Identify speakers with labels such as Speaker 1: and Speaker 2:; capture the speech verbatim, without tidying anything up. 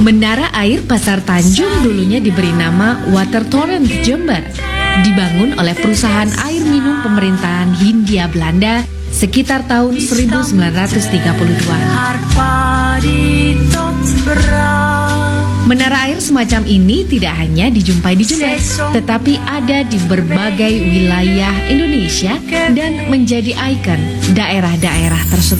Speaker 1: Menara air Pasar Tanjung dulunya diberi nama Water Torrent Jember. Dibangun oleh perusahaan air minum pemerintahan Hindia Belanda sekitar tahun seribu sembilan ratus tiga puluh dua. Menara air semacam ini tidak hanya dijumpai di Jember, tetapi ada di berbagai wilayah Indonesia dan menjadi ikon daerah-daerah tersebut.